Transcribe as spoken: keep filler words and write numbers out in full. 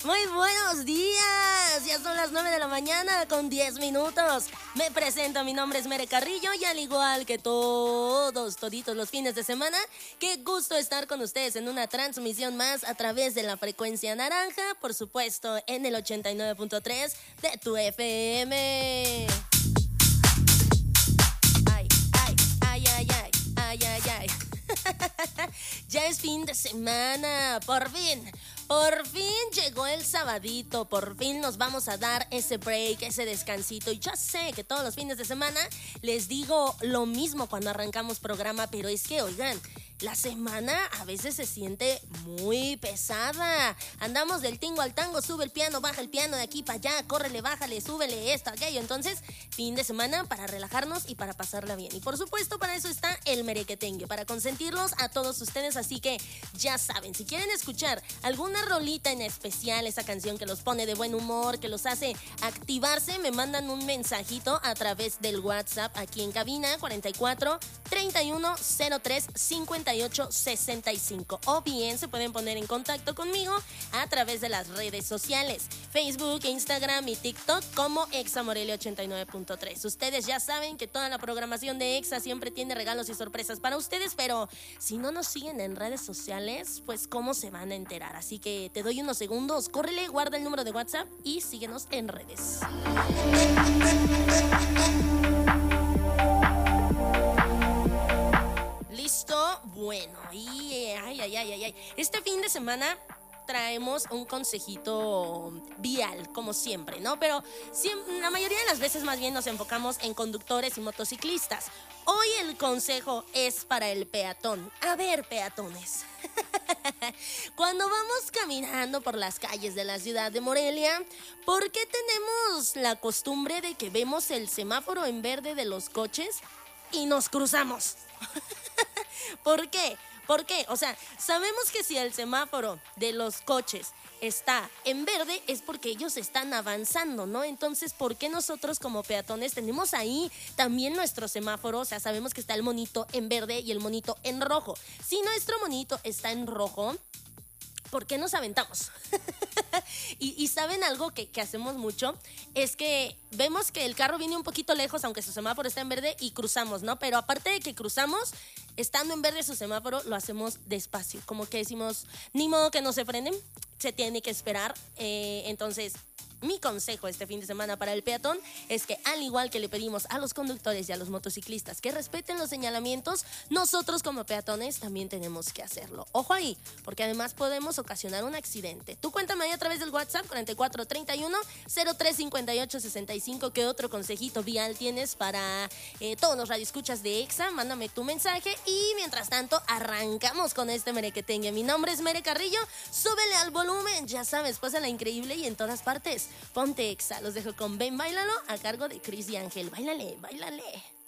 Muy buenos días, ya son las nueve de la mañana con diez minutos. Me presento, mi nombre es Mere Carrillo y al igual que todos, toditos los fines de semana, qué gusto estar con ustedes en una transmisión más a través de la frecuencia naranja, por supuesto en el ochenta y nueve punto tres de tu F M. Ay, ay, ay, ay, ay, ay, ay, ay. Ya es fin de semana, por fin. Por fin llegó el sabadito, por fin nos vamos a dar ese break, ese descansito. Y ya sé que todos los fines de semana les digo lo mismo cuando arrancamos programa, pero es que, oigan, la semana a veces se siente muy pesada. Andamos del tingo al tango, sube el piano, baja el piano de aquí para allá, córrele, bájale, súbele esto, aquello. Entonces, fin de semana para relajarnos y para pasarla bien. Y por supuesto, para eso está el merequetengue, para consentirlos a todos ustedes. Así que ya saben, si quieren escuchar alguna rolita en especial, esa canción que los pone de buen humor, que los hace activarse, me mandan un mensajito a través del WhatsApp aquí en cabina cuarenta y cuatro, treinta y uno, cero tres, cincuenta y ocho, sesenta y cinco, o bien se pueden poner en contacto conmigo a través de las redes sociales, Facebook, Instagram y TikTok como Exa Morelia ochenta y nueve punto tres. Ustedes ya saben que toda la programación de Exa siempre tiene regalos y sorpresas para ustedes, pero si no nos siguen en redes sociales, pues cómo se van a enterar. Así que te doy unos segundos, córrele, guarda el número de WhatsApp y síguenos en redes. ¿Listo? Bueno, y, ay, ay, ay, ay, ay. Este fin de semana traemos un consejito vial, como siempre, ¿no? Pero siempre, la mayoría de las veces más bien nos enfocamos en conductores y motociclistas. Hoy el consejo es para el peatón. A ver, peatones. Cuando vamos caminando por las calles de la ciudad de Morelia, ¿por qué tenemos la costumbre de que vemos el semáforo en verde de los coches y nos cruzamos? ¿Por qué? ¿Por qué? O sea, sabemos que si el semáforo de los coches está en verde es porque ellos están avanzando, ¿no? Entonces, ¿por qué nosotros como peatones tenemos ahí también nuestro semáforo? O sea, sabemos que está el monito en verde y el monito en rojo. Si nuestro monito está en rojo, ¿por qué nos aventamos? y, y ¿saben algo que, que hacemos mucho? Es que vemos que el carro viene un poquito lejos, aunque su semáforo está en verde, y cruzamos, ¿no? Pero aparte de que cruzamos, estando en verde su semáforo, lo hacemos despacio. Como que decimos, ni modo que no se frenen, se tiene que esperar. Eh, entonces, mi consejo este fin de semana para el peatón es que, al igual que le pedimos a los conductores y a los motociclistas que respeten los señalamientos, nosotros como peatones también tenemos que hacerlo. Ojo ahí, porque además podemos ocasionar un accidente. Tú cuéntame ahí a través del WhatsApp cuarenta y cuatro, treinta y uno, cero tres, cincuenta y ocho, sesenta y cinco. ¿Qué otro consejito vial tienes para eh, todos los radioescuchas de Exa? Mándame tu mensaje y mientras tanto arrancamos con este merequetengue. Mi nombre es Mere Carrillo, súbele al volumen, ya sabes, pásala increíble y en todas partes. Ponte Exa, los dejo con Ven Báilalo a cargo de Chris y Ángel. Báilale, báilale.